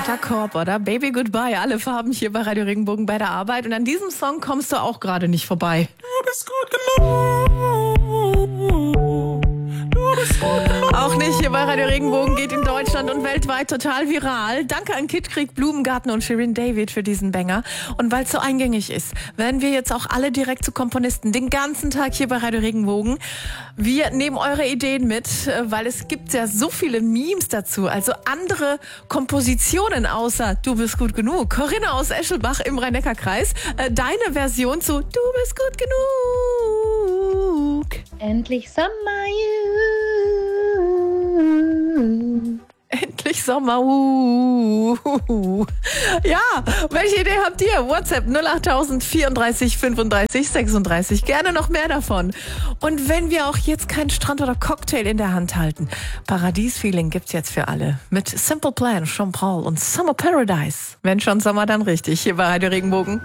Harter Korb, oder? Baby Goodbye, alle Farben hier bei Radio Regenbogen bei der Arbeit. Und an diesem Song kommst du auch gerade nicht vorbei. Du bist gut genug. Du bist gut genug. Auch nicht hier bei Radio Regenbogen, geht in Deutschland und weltweit total viral. Danke an Kid Krieg, Blumengarten und Shirin David für diesen Banger. Und weil es so eingängig ist, werden wir jetzt auch alle direkt zu Komponisten den ganzen Tag hier bei Radio Regenbogen. Wir nehmen eure Ideen mit, weil es gibt ja so viele Memes dazu, also andere Kompositionen außer Du bist gut genug. Corinna aus Eschelbach im Rhein-Neckar-Kreis, deine Version zu Du bist gut genug. Endlich Sommer, Endlich Sommer. Ja, welche Idee habt ihr? WhatsApp 08000 34 35 36. Gerne noch mehr davon. Und wenn wir auch jetzt keinen Strand oder Cocktail in der Hand halten, Paradies-Feeling gibt's jetzt für alle. Mit Simple Plan, Jean Paul und Summer Paradise. Wenn schon Sommer, dann richtig. Hier bei Radio Regenbogen.